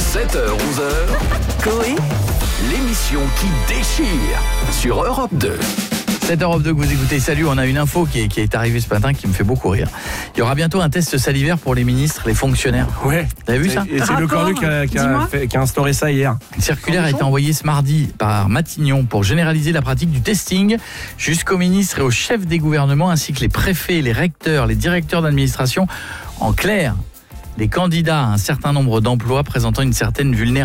7h-11h, Coé, l'émission qui déchire sur Europe 2. 7 Europe 2 que vous écoutez. Salut, on a une info qui est arrivée ce matin qui me fait beaucoup rire. Il y aura bientôt un test salivaire pour les ministres, les fonctionnaires. Ouais. Vous avez vu ça? Et c'est le Cornu qui a instauré ça hier. Une circulaire a été envoyée ce mardi par Matignon pour généraliser la pratique du testing jusqu'aux ministres et aux chefs des gouvernements ainsi que les préfets, les recteurs, les directeurs d'administration. En clair, les candidats à un certain nombre d'emplois présentant une certaine vulnérabilité